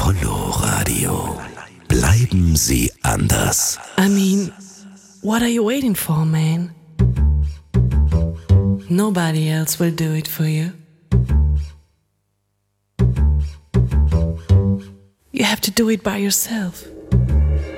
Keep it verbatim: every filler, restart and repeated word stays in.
Apollo Radio. Bleiben Sie anders. I mean, what are you waiting for, man? Nobody else will do it for you. You have to do it by yourself.